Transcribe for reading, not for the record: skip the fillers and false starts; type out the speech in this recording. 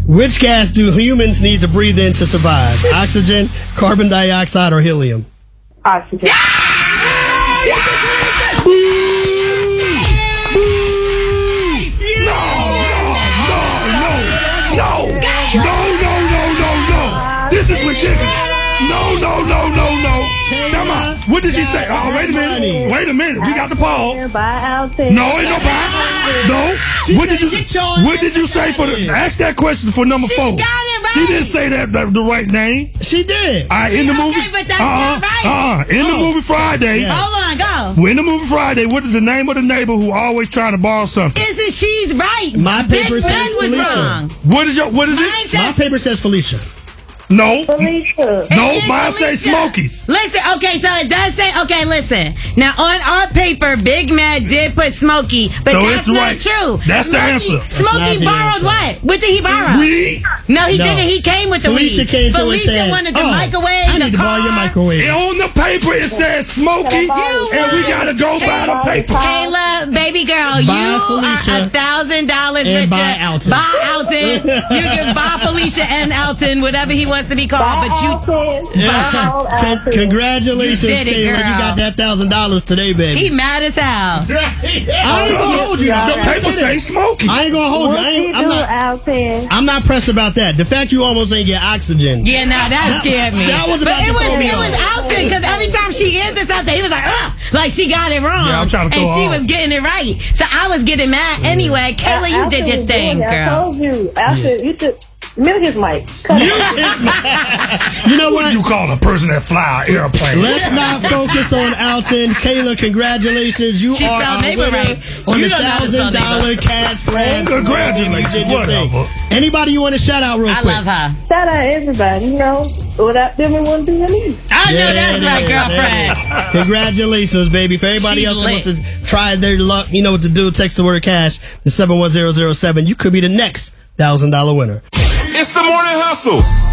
Which gas do humans need to breathe in to survive? Oxygen, carbon dioxide, or helium? Oxygen. No. This is ridiculous. No. Come on. What did she say? Oh, wait a minute. We got the pause. No, ain't no buy. No. What did you say for the? Ask that question for number 4. Got it right. She didn't say that the right name. She did. All right, in the movie. Okay, but that's not right. In the movie Friday. Yes. Hold on, go. In the movie Friday, what is the name of the neighbor who always trying to borrow something? Is it she's right? My paper Big says Ben was Felicia. wrong. What is Mine it? My says paper says Felicia. No. Felicia. No, It is mine say Felicia. Smokey. Listen, okay, so it does say, okay, listen. Now, on our paper, Big Mad did put Smokey, but So that's it's not right. true. That's the answer. That's not Smokey the borrowed answer. what? What did he borrow? We. No, he No. didn't. He came with the Felicia weed. came through and Felicia said, wanted the "Oh, microwave, I need the to borrow your car. microwave." On the paper it says Smokey, You and we won. gotta go by the paper. Kayla, baby girl, Buy you Felicia are $1,000 richer. and buy Alton. Buy Alton. You can buy Felicia and Alton, whatever he wants to be called. But you, Congratulations, You did it, Kayla. girl. You got that $1,000 today, baby. he mad as hell. I ain't gonna hold you. The paper say Smokey. I ain't gonna hold you. I'm not pressed about that. The fact you almost ain't get oxygen. Yeah, nah, that scared me. that was but about it to was throw me it was off. Alton because every time she answered something, he was like, ugh, like she got it wrong. Yeah, I'm trying to and throw she her was off. getting it right. So I was getting mad anyway. Kayla, you did your thing, I girl. told you. After you should mute his mic. You know What what? do you call a person that fly an airplane? Let's not focus on Alton. Kayla, congratulations. You She are spelled our neighbor winner right. on You the don't know how to spell $1,000 cash grab. Congratulations. You did your thing. Whatever. Anybody you want to shout out real I quick? love her. Shout out everybody, without them it wouldn't be me. I know Yeah, that's there my it is, girlfriend. there it is. Congratulations, baby. For everybody She's else who lit. wants to try their luck, you know what to do. Text the word cash to 71007. You could be the next $1,000 winner. It's the Morning Hustle.